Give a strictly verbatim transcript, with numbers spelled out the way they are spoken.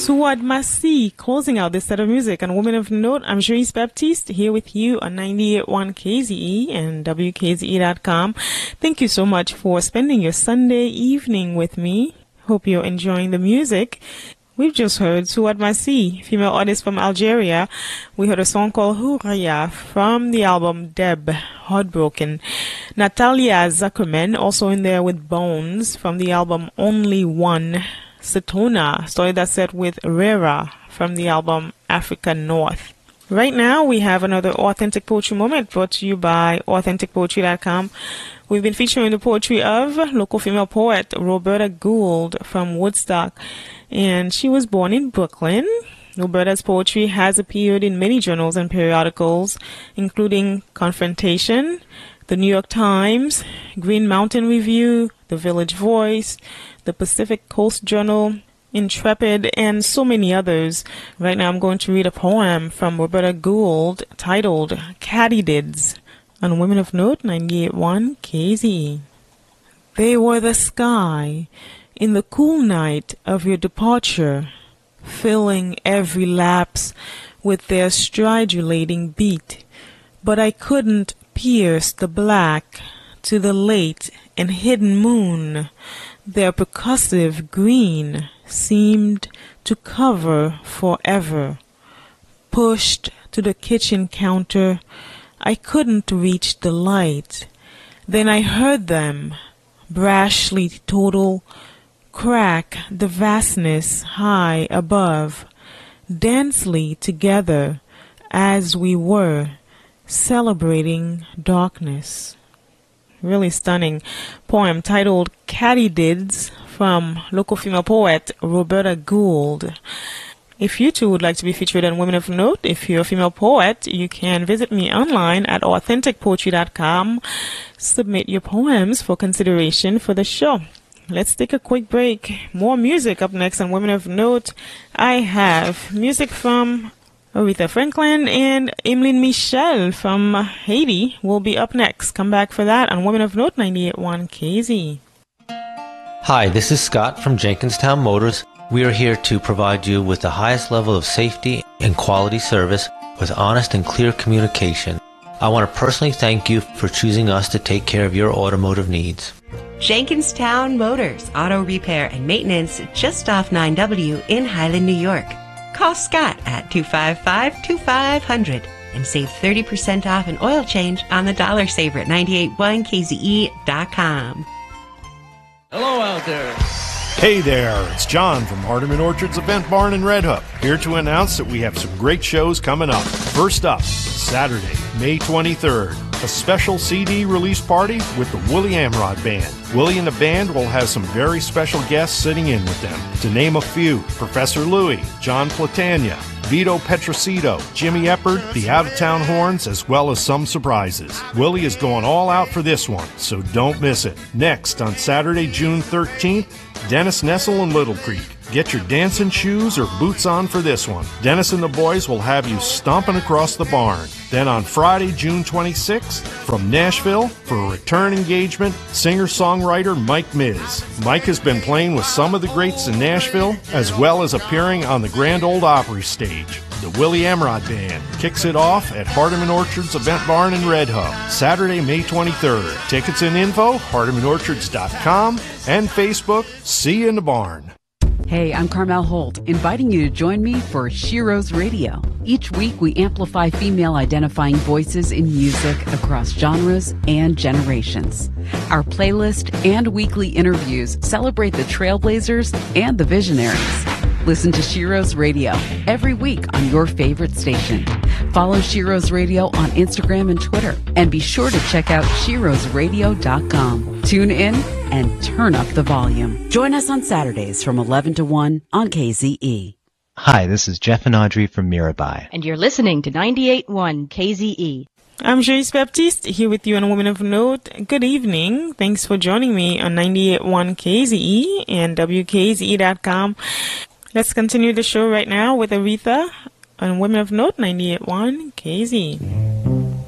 Suad Masi, closing out this set of music on Women of Note. I'm Cherise Baptiste here with you on ninety-eight point one K Z E and W K Z E dot com. Thank you so much for spending your Sunday evening with me. Hope you're enjoying the music. We've just heard Suad Masi, female artist from Algeria. We heard a song called Huraya from the album Deb, Heartbroken. Natalia Zuckerman, also in there with Bones from the album Only One. Satona started that set with Rera from the album Africa North. Right now we have another Authentic Poetry Moment brought to you by authentic poetry dot com. We've been featuring the poetry of local female poet Roberta Gould from Woodstock, and she was born in Brooklyn. Roberta's poetry has appeared in many journals and periodicals, including Confrontation, The New York Times, Green Mountain Review, The Village Voice, The Pacific Coast Journal, Intrepid, and so many others. Right now I'm going to read a poem from Roberta Gould titled Katydids on Women of Note ninety-eight point one K Z E. They were the sky in the cool night of your departure, filling every lapse with their stridulating beat, but I couldn't pierce the black to the late and hidden moon. Their percussive green seemed to cover forever. Pushed to the kitchen counter, I couldn't reach the light. Then I heard them, brashly total, crack the vastness high above, densely together as we were, celebrating darkness. Really stunning poem titled Katydids from local female poet Roberta Gould. If you too would like to be featured on Women of Note, if you're a female poet, you can visit me online at authentic poetry dot com. Submit your poems for consideration for the show. Let's take a quick break. More music up next on Women of Note. I have music from Aretha Franklin and Emeline Michel from Haiti will be up next. Come back for that on Women of Note ninety-eight point one K Z. Hi, this is Scott from Jenkinstown Motors. We are here to provide you with the highest level of safety and quality service with honest and clear communication. I want to personally thank you for choosing us to take care of your automotive needs. Jenkinstown Motors, auto repair and maintenance just off nine W in Highland, New York. Call Scott at two five five, two five zero zero and save thirty percent off an oil change on the Dollar Saver at ninety-eight point one K Z E dot com. Hello out there. Hey there, it's John from Hardeman Orchards Event Barn in Red Hook, here to announce that we have some great shows coming up. First up, Saturday, May twenty-third, a special C D release party with the Willie Amrod Band. Willie and the band will have some very special guests sitting in with them. To name a few, Professor Louie, John Platania, Vito Petrosito, Jimmy Eppard, the Out-of-Town Horns, as well as some surprises. Willie is going all out for this one, so don't miss it. Next, on Saturday, June thirteenth, Dennis Nessel and Little Creek. Get your dancing shoes or boots on for this one. Dennis and the boys will have you stomping across the barn. Then on Friday, June twenty-sixth, from Nashville, for a return engagement, singer-songwriter Mike Miz. Mike has been playing with some of the greats in Nashville, as well as appearing on the Grand Ole Opry stage. The Willie Amrod Band kicks it off at Hardeman Orchards Event Barn in Red Hook, Saturday, May twenty-third. Tickets and info, hardeman orchards dot com and Facebook. See you in the barn. Hey, I'm Carmel Holt, inviting you to join me for Shiro's Radio. Each week, we amplify female-identifying voices in music across genres and generations. Our playlist and weekly interviews celebrate the trailblazers and the visionaries. Listen to Shiro's Radio every week on your favorite station. Follow Shiro's Radio on Instagram and Twitter. And be sure to check out shiros radio dot com. Tune in and turn up the volume. Join us on Saturdays from eleven to one on K Z E. Hi, this is Jeff and Audrey from Mirabai. And you're listening to ninety-eight point one K Z E. I'm Cherise Baptiste here with you on Women of Note. Good evening. Thanks for joining me on ninety-eight point one K Z E and W K Z E dot com. Let's continue the show right now with Aretha on Women of Note ninety-eight point one K Z E.